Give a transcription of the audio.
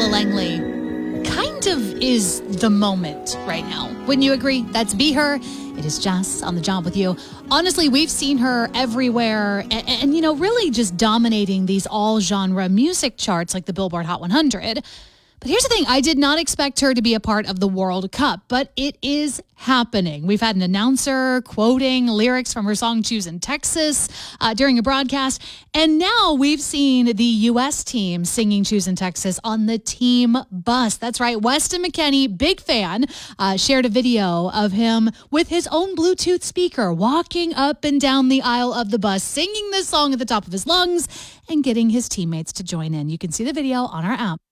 Langley kind of is the moment right now. Wouldn't you agree? That's Be Her. It is Jess on the job with you. Honestly, we've seen her everywhere and you know, really just dominating these all-genre music charts like the Billboard Hot 100. But here's the thing. I did not expect her to be a part of the World Cup, but it is happening. We've had an announcer quoting lyrics from her song Choosing Texas during a broadcast. And now we've seen the U.S. team singing Choosing Texas on the team bus. That's right. Weston McKennie, big fan, shared a video of him with his own Bluetooth speaker walking up and down the aisle of the bus, singing this song at the top of his lungs and getting his teammates to join in. You can see the video on our app.